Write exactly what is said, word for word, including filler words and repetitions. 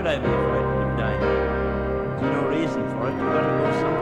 I be frightened of dying? There's no reason for it. You've got to go someplace.